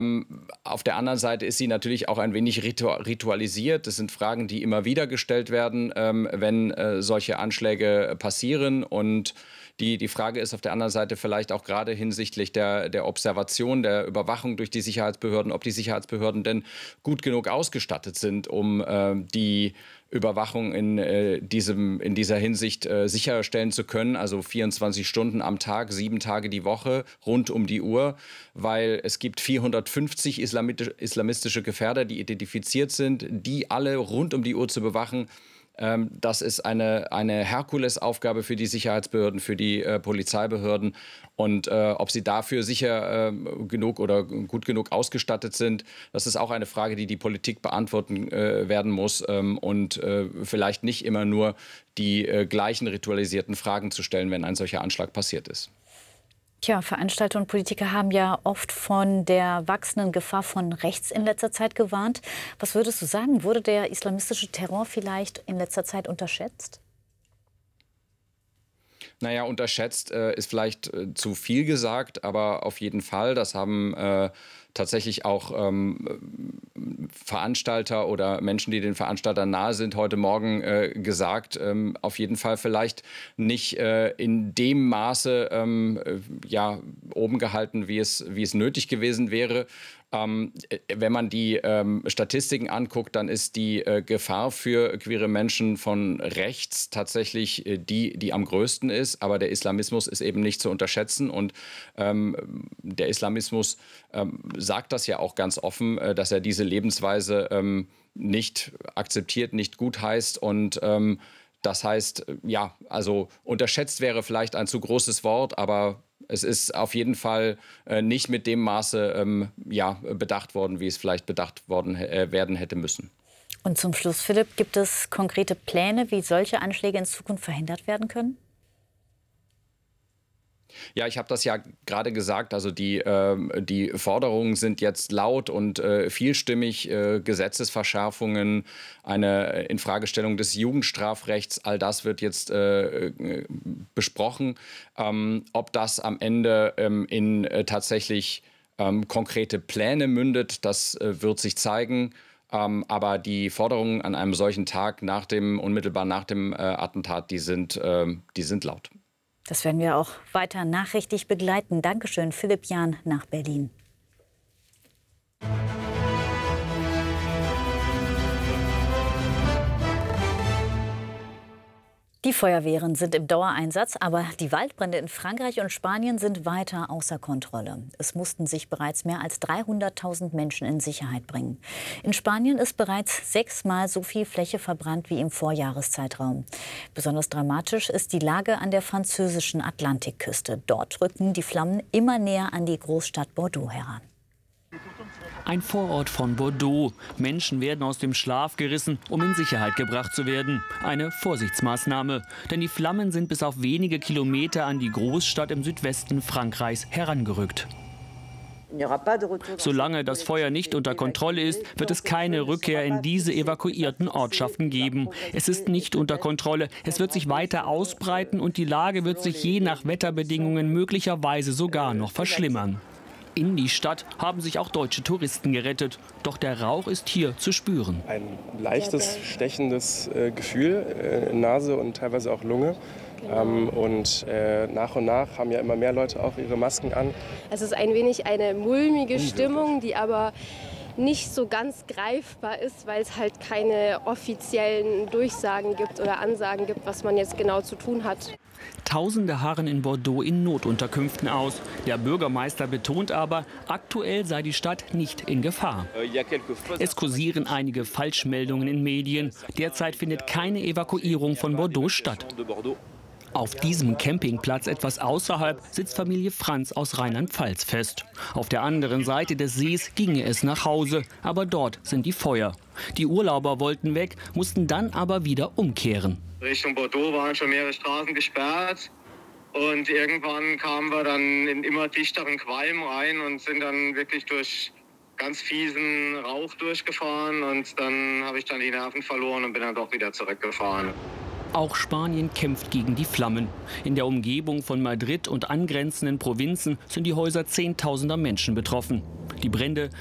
Auf der anderen Seite ist sie natürlich auch ein wenig ritualisiert. Das sind Fragen, die immer wieder gestellt werden, wenn solche Anschläge passieren. Und die Frage ist auf der anderen Seite vielleicht auch gerade hinsichtlich der Observation, der Überwachung durch die Sicherheitsbehörden, ob die Sicherheitsbehörden denn gut genug ausgestattet sind, um die Überwachung in dieser Hinsicht sicherstellen zu können, also 24 Stunden am Tag, 7 Tage die Woche, rund um die Uhr, weil es gibt 450 islamistische Gefährder, die identifiziert sind, die alle rund um die Uhr zu bewachen. Das ist eine Herkulesaufgabe für die Sicherheitsbehörden, für die Polizeibehörden. Und ob sie dafür sicher genug oder gut genug ausgestattet sind, das ist auch eine Frage, die die Politik beantworten werden muss. Und vielleicht nicht immer nur die gleichen ritualisierten Fragen zu stellen, wenn ein solcher Anschlag passiert ist. Tja, Veranstalter und Politiker haben ja oft von der wachsenden Gefahr von rechts in letzter Zeit gewarnt. Was würdest du sagen? Wurde der islamistische Terror vielleicht in letzter Zeit unterschätzt? Naja, unterschätzt ist vielleicht zu viel gesagt, aber auf jeden Fall, das haben tatsächlich auch Veranstalter oder Menschen, die den Veranstaltern nahe sind, heute Morgen gesagt. Auf jeden Fall vielleicht nicht in dem Maße oben gehalten, wie es nötig gewesen wäre. Wenn man die Statistiken anguckt, dann ist die Gefahr für queere Menschen von rechts tatsächlich die am größten ist. Aber der Islamismus ist eben nicht zu unterschätzen. Und der Islamismus sagt das ja auch ganz offen, dass er diese Lebensweise nicht akzeptiert, nicht gutheißt. Und das heißt, ja, also unterschätzt wäre vielleicht ein zu großes Wort, aber es ist auf jeden Fall nicht mit dem Maße bedacht worden, wie es vielleicht bedacht worden werden hätte müssen. Und zum Schluss, Philipp, gibt es konkrete Pläne, wie solche Anschläge in Zukunft verhindert werden können? Ja, ich habe das ja gerade gesagt. Also die Forderungen sind jetzt laut und vielstimmig. Gesetzesverschärfungen, eine Infragestellung des Jugendstrafrechts, all das wird jetzt besprochen. Ob das am Ende in tatsächlich konkrete Pläne mündet, das wird sich zeigen. Aber die Forderungen an einem solchen Tag unmittelbar nach dem Attentat, die sind laut. Das werden wir auch weiter nachrichtig begleiten. Dankeschön, Philipp Jahn nach Berlin. Die Feuerwehren sind im Dauereinsatz, aber die Waldbrände in Frankreich und Spanien sind weiter außer Kontrolle. Es mussten sich bereits mehr als 300.000 Menschen in Sicherheit bringen. In Spanien ist bereits 6-mal so viel Fläche verbrannt wie im Vorjahreszeitraum. Besonders dramatisch ist die Lage an der französischen Atlantikküste. Dort rücken die Flammen immer näher an die Großstadt Bordeaux heran. Ein Vorort von Bordeaux. Menschen werden aus dem Schlaf gerissen, um in Sicherheit gebracht zu werden. Eine Vorsichtsmaßnahme. Denn die Flammen sind bis auf wenige Kilometer an die Großstadt im Südwesten Frankreichs herangerückt. Solange das Feuer nicht unter Kontrolle ist, wird es keine Rückkehr in diese evakuierten Ortschaften geben. Es ist nicht unter Kontrolle. Es wird sich weiter ausbreiten und die Lage wird sich je nach Wetterbedingungen möglicherweise sogar noch verschlimmern. In die Stadt haben sich auch deutsche Touristen gerettet. Doch der Rauch ist hier zu spüren. Ein leichtes, stechendes Gefühl in Nase und teilweise auch Lunge. Nach und nach haben ja immer mehr Leute auch ihre Masken an. Es ist ein wenig eine mulmige Stimmung, die aber nicht so ganz greifbar ist, weil es halt keine offiziellen Durchsagen gibt oder Ansagen gibt, was man jetzt genau zu tun hat. Tausende harren in Bordeaux in Notunterkünften aus. Der Bürgermeister betont aber, aktuell sei die Stadt nicht in Gefahr. Es kursieren einige Falschmeldungen in Medien. Derzeit findet keine Evakuierung von Bordeaux statt. Auf diesem Campingplatz etwas außerhalb sitzt Familie Franz aus Rheinland-Pfalz fest. Auf der anderen Seite des Sees ginge es nach Hause, aber dort sind die Feuer. Die Urlauber wollten weg, mussten dann aber wieder umkehren. Richtung Bordeaux waren schon mehrere Straßen gesperrt und irgendwann kamen wir dann in immer dichteren Qualm rein und sind dann wirklich durch ganz fiesen Rauch durchgefahren und dann habe ich dann die Nerven verloren und bin dann doch wieder zurückgefahren. Auch Spanien kämpft gegen die Flammen. In der Umgebung von Madrid und angrenzenden Provinzen sind die Häuser Zehntausender Menschen betroffen. Die Brände